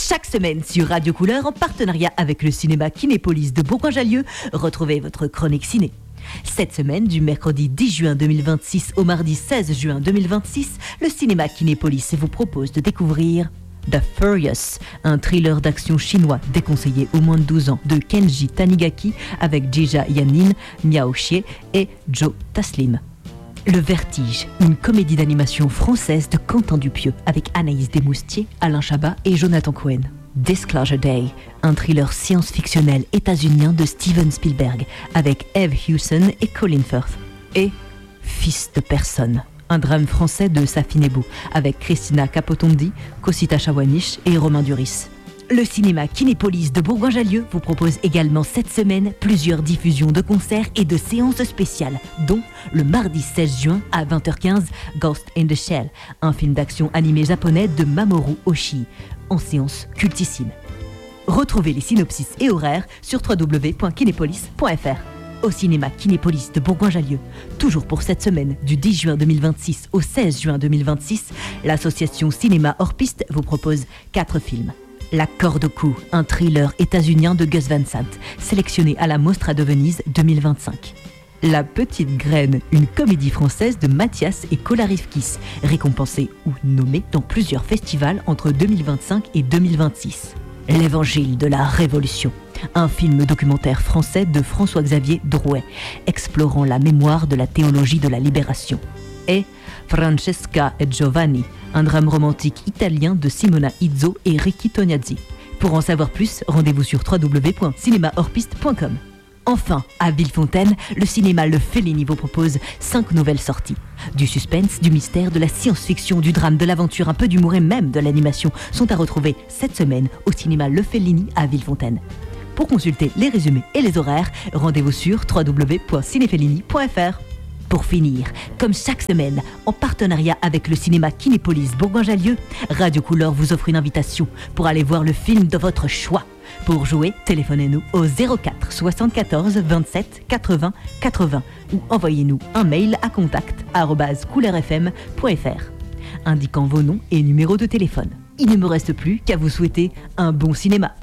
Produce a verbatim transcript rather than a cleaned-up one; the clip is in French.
Chaque semaine sur Radio Couleur, en partenariat avec le cinéma Kinépolis de Bourgoin-Jallieu, retrouvez votre chronique ciné. Cette semaine, du mercredi dix juin deux mille vingt-six au mardi seize juin deux mille vingt-six, le cinéma Kinépolis vous propose de découvrir The Furious, un thriller d'action chinois déconseillé aux moins de douze ans de Kenji Tanigaki avec Jia Yanin, Miao Xie et Joe Taslim. Le Vertige, une comédie d'animation française de Quentin Dupieux avec Anaïs Desmoustiers, Alain Chabat et Jonathan Cohen. Disclosure Day, un thriller science-fictionnel états-unien de Steven Spielberg avec Eve Hewson et Colin Firth. Et Fils de personne, un drame français de Safi Nebou avec Christina Capotondi, Cosita Chawanich et Romain Duris. Le cinéma Kinépolis de Bourgoin-Jallieu vous propose également cette semaine plusieurs diffusions de concerts et de séances spéciales, dont le mardi seize juin à vingt heures quinze, Ghost in the Shell, un film d'action animé japonais de Mamoru Oshii, en séance cultissime. Retrouvez les synopsis et horaires sur w w w point kinépolis point f r. Au cinéma Kinépolis de Bourgoin-Jallieu, toujours pour cette semaine, du dix juin deux mille vingt-six au seize juin deux mille vingt-six, l'association Cinéma Hors Piste vous propose quatre films. La corde au cou, un thriller états-unien de Gus Van Sant, sélectionné à la Mostra de Venise deux mille vingt-cinq. La petite graine, une comédie française de Mathias et Kolarivkis, récompensée ou nommée dans plusieurs festivals entre deux mille vingt-cinq et deux mille vingt-six. L'Évangile de la Révolution, un film documentaire français de François-Xavier Drouet, explorant la mémoire de la théologie de la libération. Et Francesca et Giovanni, un drame romantique italien de Simona Izzo et Ricky Tognazzi. Pour en savoir plus, rendez-vous sur w w w point cinéma hors piste point com. Enfin, à Villefontaine, le cinéma Le Fellini vous propose cinq nouvelles sorties. Du suspense, du mystère, de la science-fiction, du drame, de l'aventure, un peu d'humour et même de l'animation sont à retrouver cette semaine au cinéma Le Fellini à Villefontaine. Pour consulter les résumés et les horaires, rendez-vous sur w w w point cinefellini point f r. Pour finir, comme chaque semaine, en partenariat avec le cinéma Kinépolis Bourgoin-Jallieu, Radio Couleur vous offre une invitation pour aller voir le film de votre choix. Pour jouer, téléphonez-nous au zéro quatre soixante-quatorze vingt-sept quatre-vingts quatre-vingts ou envoyez-nous un mail à contact arobase couleur f m point f r, indiquant vos noms et numéros de téléphone. Il ne me reste plus qu'à vous souhaiter un bon cinéma.